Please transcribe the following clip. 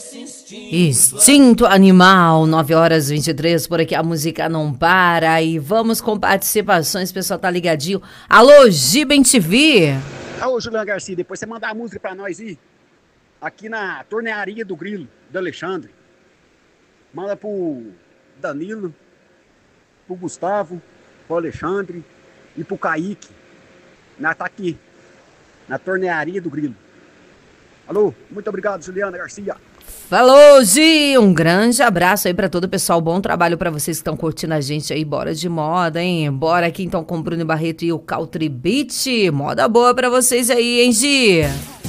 Instinto Animal, 9h23, por aqui a música não para. E vamos com participações, o pessoal tá ligadinho. Alô, Giben TV. Alô, Juliana Garcia, depois você mandar a música pra nós ir aqui na Tornearia do Grilo, do Alexandre. Manda pro Danilo, pro Gustavo, pro Alexandre e pro Kaique. Nós tá aqui na Tornearia do Grilo. Alô, muito obrigado, Juliana Garcia. Falou, Gi! Um grande abraço aí pra todo o pessoal. Bom trabalho pra vocês que estão curtindo a gente aí. Bora de moda, hein? Bora aqui então com o Bruno Barreto e o Country Beat. Moda boa pra vocês aí, hein, Gi?